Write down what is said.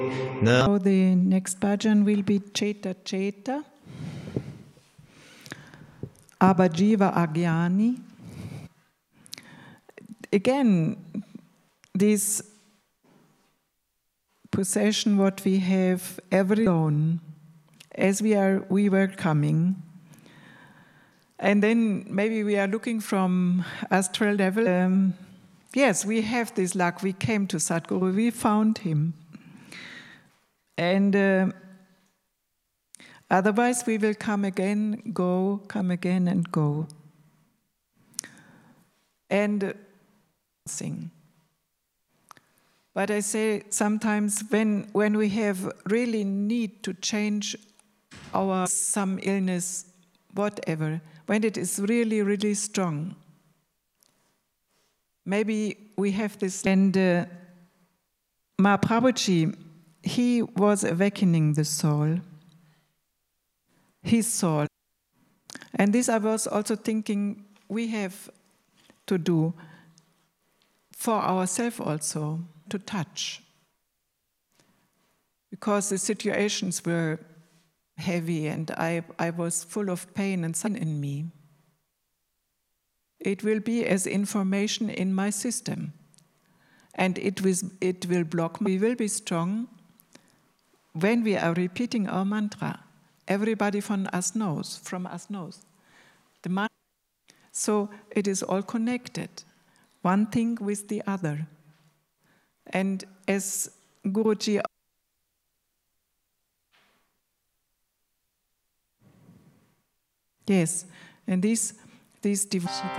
Now the next bhajan will be Cheta Cheta, Abhajiva Agyani. Again, this possession what we have every own, as we were coming. And then maybe we are looking from astral level. Yes, we have this luck. We came to Sadhguru, we found him. And otherwise we will come again, go, come again and go. And sing. But I say sometimes when we have really need to change some illness, whatever, when it is really, really strong, maybe we have this. And Mahaprabhuji, he was awakening the soul, his soul. And this I was also thinking we have to do for ourselves also, to touch. Because the situations were heavy and I was full of pain and sun in me. It will be as information in my system. And it will block me. We will be strong when we are repeating our mantra. Everybody from us knows. The mantra. So it is all connected. One thing with the other. And as Guruji yes, and these